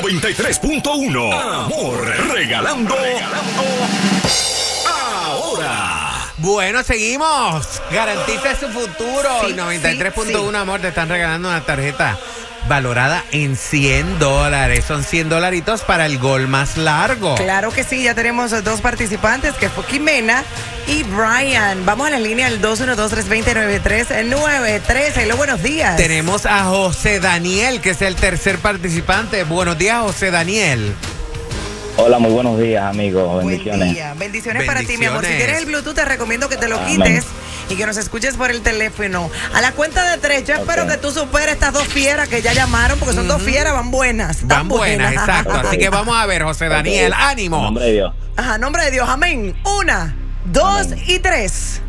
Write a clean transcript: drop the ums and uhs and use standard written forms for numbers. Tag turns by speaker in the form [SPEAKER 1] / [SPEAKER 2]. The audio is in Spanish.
[SPEAKER 1] 93.1. Amor, regalando ahora.
[SPEAKER 2] Bueno, seguimos. Garantiza su futuro.
[SPEAKER 3] Sí,
[SPEAKER 2] 93.1, amor, te están regalando una tarjeta valorada en $100. Son $100 para el gol más largo.
[SPEAKER 3] Claro que sí, ya tenemos dos participantes, que fue Jimena y Brian. Vamos a la línea al 212-320-9393. Hello, buenos días.
[SPEAKER 2] Tenemos a José Daniel, que es el tercer participante. Buenos días, José Daniel.
[SPEAKER 4] Hola, muy buenos días, amigos. Bendiciones.
[SPEAKER 3] Buen día. Bendiciones para ti, mi amor. Si tienes el Bluetooth, te recomiendo que te lo
[SPEAKER 4] Amén.
[SPEAKER 3] quites y que nos escuches por el teléfono. A la cuenta de 3, yo espero que tú superes estas dos fieras que ya llamaron, porque son dos fieras, van buenas.
[SPEAKER 2] Van buenas, exacto. Así que vamos a ver, José Daniel, ánimo.
[SPEAKER 4] En nombre de Dios.
[SPEAKER 3] Ajá, nombre de Dios, amén. 1, 2 y 3.